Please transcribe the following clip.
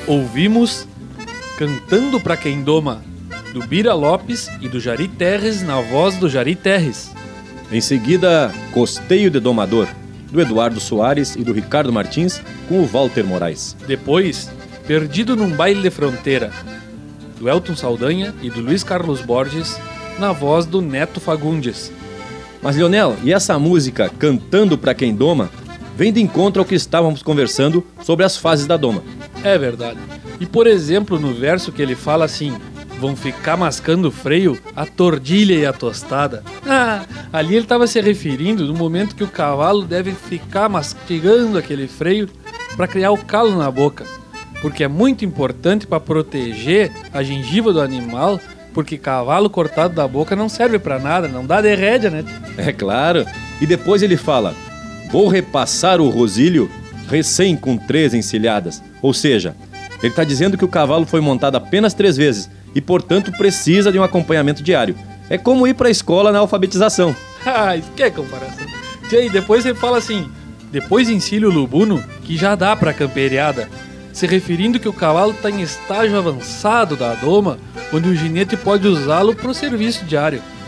Ouvimos Cantando Pra Quem Doma, do Bira Lopes e do Jari Terres, na voz do Jari Terres. Em seguida, Costeio de Domador, do Eduardo Soares e do Ricardo Martins, com o Walter Moraes. Depois, Perdido num Baile de Fronteira, do Elton Saldanha e do Luiz Carlos Borges, na voz do Neto Fagundes. Mas, Leonel, e essa música Cantando Pra Quem Doma vem de encontro ao que estávamos conversando sobre as fases da doma. É verdade. E, por exemplo, no verso que ele fala assim: vão ficar mascando o freio, a tordilha e a tostada. Ali ele estava se referindo no momento que o cavalo deve ficar mastigando aquele freio para criar o calo na boca. Porque é muito importante para proteger a gengiva do animal, porque cavalo cortado da boca não serve para nada, não dá de rédea, né? É claro. E depois ele fala: vou repassar o rosilho recém com 3 encilhadas. Ou seja, ele está dizendo que o cavalo foi montado apenas 3 vezes e, portanto, precisa de um acompanhamento diário. É como ir para a escola na alfabetização. Isso que é comparação. E depois ele fala assim: depois ensile o lubuno que já dá para camperiada, se referindo que o cavalo está em estágio avançado da doma, onde o ginete pode usá-lo para o serviço diário.